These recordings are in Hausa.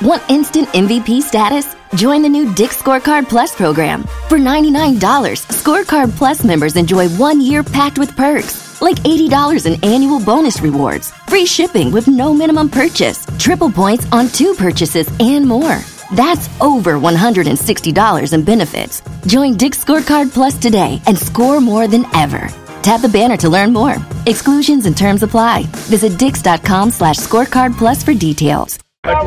Want instant MVP status? Join the new Dick's Scorecard Plus program. For $99, Scorecard Plus members enjoy 1 year packed with perks, like $80 in annual bonus rewards, free shipping with no minimum purchase, triple points on 2 purchases, and more. That's over $160 in benefits. Join Dick's Scorecard Plus today and score more than ever. Tap the banner to learn more. Exclusions and terms apply. Visit dix.com/scorecard plus for details.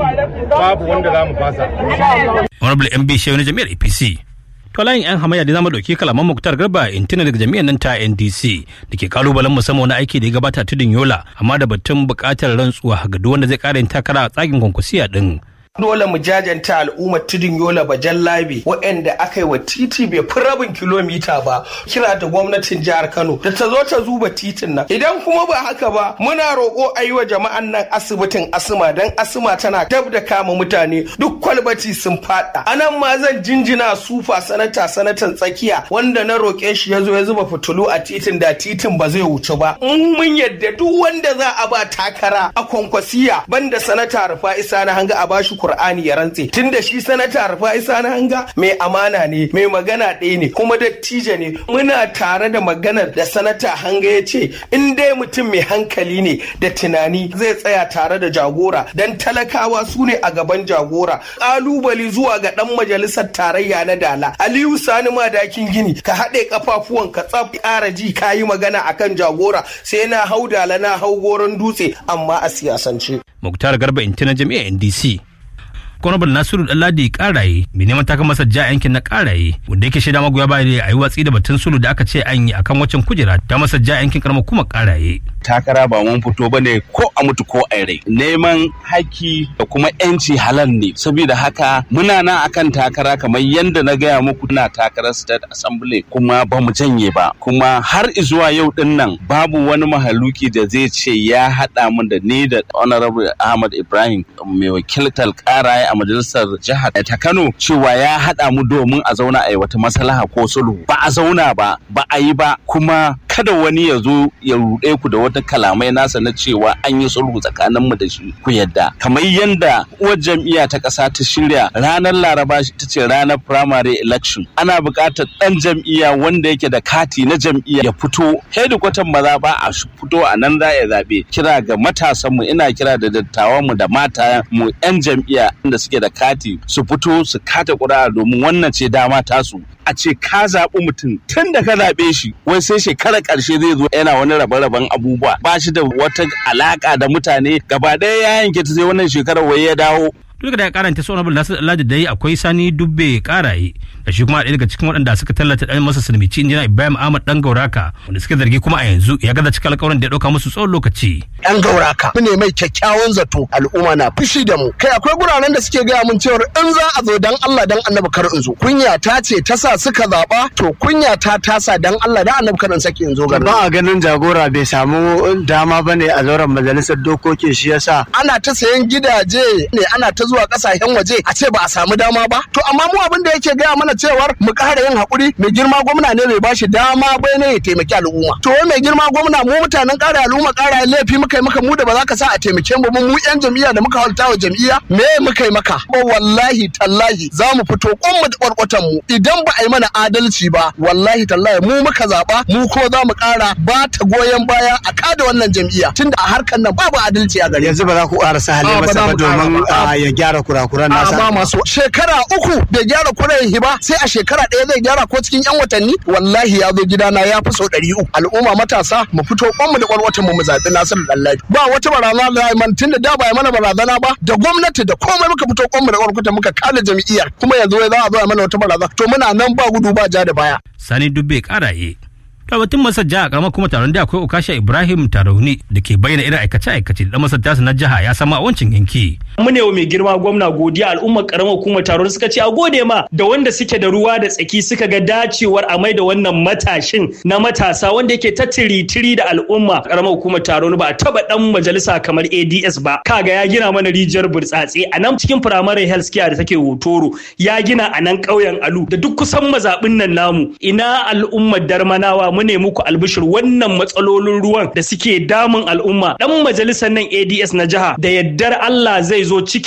Honorable MB Shehu na jami'ar APC. To layin 'yan hamayya da zamu dauki kalaman Muktar Garba intina daga jami'ar nan ta NDC da ke kalubalen musamman wani aiki da ya gabata tudun Yola amma da batun bukatar rantsuwa ga duk wanda zai kara yin takara a tsagin kwankwasiya din. Dole mu jajanta al'ummar tudun Yola Bajan Labi waɗanda aka yi wa titi bai fi rabin kilomita ba, kira da gwamnatin jihar Kano da ta zo ta zuba titin nan. Idan kuma ba haka ba, muna roƙo a yi wa jama'an nan asibitin asma don asma tana dab da kama mutane, duk kwalbati sun faɗa. Anan ma zan jinjina sufa sanatan tsakiya wanda na roƙe shi ya zo ya zuba fitulu a titin da titin ba zai wuce ba. Mun yadda duk wanda za a ba takara a kwankwasiya banda sanata Rufa'i Sani Hanga a bashi Qur'ani ya rantse, tunda shi sanata Rufa'i Sani Hanga mai amana ne, mai magana ɗaya ne, kuma dattijo ne. Muna tare da maganar da sanata Hanga ya ce in dai mutum mai hankali ne da tunani zai tsaya tare da jagora, dan talakawa su ne a gaban jagora. Kalubali zuwa ga dan majalisar tarayya na Dala Aliyu Sani Madakin Gini, ka haɗe kafafuwan ka tsaf ƙara ji ka yi magana akan jagora, sai na hau Dala na hau Goron Dutse amma a siyasance. Muktar Garba intina jami'ar NDC. Honorable Nasiru Dalladi Karaye mai neman taka masa ja yankin na Karaye wanda yake shaida magoya baya a yi watsi da batun sulhu da aka ce an yi akan waccan kujera ta masa ja yankin karamar kuma Karaye. Takara ba mun fito bane ko a mutu ko a rai, neman haki da kuma yanci halal ne, saboda haka muna nan akan takara kamar yanda na gaya muku na takarar State Assembly kuma ba mu janye ba, kuma har zuwa yau din nan babu wani mahaluki da zai ce ya haɗa mun da ni da Honorable Ahmad Ibrahim mai wakiltar Karaye a majalisar jihar ta Kano cewa ya haɗa mu domin a zauna a yi wata maslaha ko sulhu. Ba a zauna ba a yi ba, kuma kada wani ya zo ya ruɗe ku da wata kalamai nasa na cewa an yi sulhu tsakanin mu da shi ku yadda. Kamar yanda uwar jam'iyya ta ƙasa ta shirya ranar Laraba ta ce ranar primary election, ana buƙatar ɗan jam'iyya wanda yake da kati na jam'iyya ya fito hedikwatan maza ba a fito a nan za a zaɓe. Kira ga matasan mu, ina kira da dattawan mu da mata mu 'yan jam'iyya da suke da kati su fito su kata ƙuri'a domin wannan ce dama tasu. A ce ka zaɓi mutum tun da ka zaɓe shi wai sai shekarar ƙarshe zai zo yana wani rabe-raben abubuwa, ba shi da wata alaƙa da mutane, gaba ɗaya ya yanke ta sai wannan shekarar wai ya dawo. Duk da ya karanta sauran abin Nasiru Dalladi da yi akwai Sani Dubbe Karaye da shi kuma ɗaya daga cikin waɗanda suka tallata ɗan masa sulmici injina Ibrahim Ahmad ɗan Gauraka wanda suka zargi kuma a yanzu ya gaza cikin alƙawarin da ya ɗauka musu tsawon lokaci. Ɗan Gauraka mu ne mai kyakkyawan zato, al'umma na fushi da mu. Kai akwai guraren da suke gaya mun cewa in za a zo dan Allah dan Annabi kar in zo. Kunya ta ce ta sa suka zaɓa, to kunya ta tasa dan Allah dan Annabi kar in sake in zo garin. Ba a ganin jagora bai samu dama bane a zauren majalisar dokoki, shi yasa ana ta sayan gidaje ne, ana ta zuwa kasashen waje a ce ba a samu dama ba. To amma mu abin da yake gaya mana cewar mu ƙara yin haƙuri, mai girma gwamna ne bai bashi dama bai ne ya taimaki al'umma. To mai girma gwamna mu mutanen ƙara al'umma ƙara laifi muka yi maka mu da ba za ka sa a taimake mu ba, mu yan jam'iyya da muka halta wa jam'iyya me muka yi maka? Ba wallahi tallahi za mu fito mu da kwarkwatan mu idan ba a yi mana adalci ba, wallahi tallahi mu muka zaɓa, mu ko za mu ƙara ba ta goyon baya a kada wannan jam'iyya tunda a harkar nan babu adalci a gare. Yanzu ba za ku ƙara sahale masa ba domin ya gyara kurakuran nasa. Ba masu shekara 3 bai gyara kurayen hiba, sai a shekara 1 zai gyara ko cikin 'yan watanni. Wallahi ya zo gidana ya fi sau 300. Al'umma matasa mu fito kwanmu da kwarwatan mu zaɓi Nasiru Dalladi. Ba wata barazana da man tunda da ba ya mana barazana ba, da gwamnati da komai muka fito kwanmu da kwarwatan muka kada jam'iyyar, kuma yanzu za a zo mana wata barazana. To muna nan ba gudu ba ja da baya. Sani Dubbe Karaye. Tabbatin masar jiha karamar kuma taron da akwai Ukasha Ibrahim Tarauni da ke bayyana irin aikace-aikace da masar tasa na jiha ya sama a wancan yanki. Mu ne wa mai girma gwamna godiya, al'ummar karamar hukumar taron suka ce a gode ma da wanda suke da ruwa da tsaki suka ga dacewar a mai da wannan matashin na matasa wanda yake ta tiri da al'umma. Karamar hukumar taron ba a taba dan majalisa kamar ADS ba, kaga ya gina mana rijiyar burtsatse a nan cikin primary health care da take Hotoro, ya gina a nan ƙauyen Alu da duk kusan mazaɓin nan namu. Ina al'ummar Darmanawa mu ne muku albishir wannan matsalolin ruwan da suke damun al'umma, dan majalisar nan ADS na jiha da yaddar Allah zai zo ciki